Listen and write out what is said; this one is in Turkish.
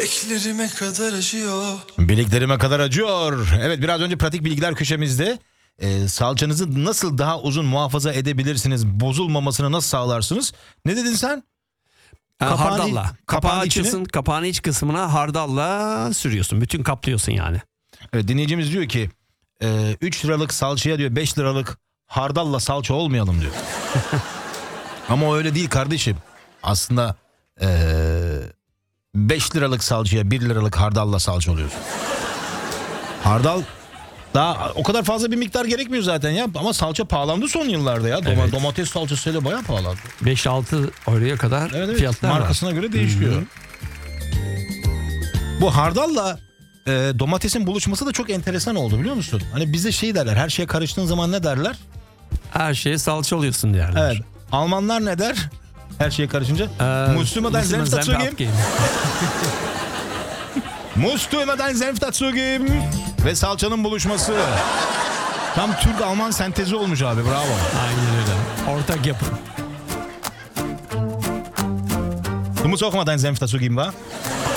Bileklerime kadar acıyor. Bileklerime kadar acıyor. Evet, biraz önce pratik bilgiler köşemizde salçanızı nasıl daha uzun muhafaza edebilirsiniz, bozulmamasını nasıl sağlarsınız? Ne dedin sen? Hardalla. Kapağı içine- açıyorsun, kapağın iç kısmına hardalla sürüyorsun. Bütün kaplıyorsun yani. Evet, dinleyicimiz diyor ki 3 liralık salçaya diyor 5 liralık hardalla salça olmayalım diyor. Ama o öyle değil kardeşim. Aslında 5 liralık salçaya 1 liralık hardalla salça oluyorsun. Hardal daha o kadar fazla bir miktar gerekmiyor zaten ya. Ama salça pahalandı son yıllarda ya. Evet. Domates salçasıyla bayağı pahalandı. 5-6 euroya kadar Evet, fiyatlar var. markasına göre değişiyor. Bu hardalla domatesin buluşması da çok enteresan oldu, biliyor musun? Hani bize şey derler, her şeye karıştığın zaman ne derler? Her şeye salça oluyorsun derler. Evet. Almanlar ne der? Her şeye karışınca. Müslümadan senf dazugeben. Müslümadan senf dazugeben. Ve salçanın buluşması. Tam Türk-Alman sentezi olmuş abi, bravo. Aynen öyle. Ortak yapım. Du musst auch mal deinen Senf dazugeben, wa?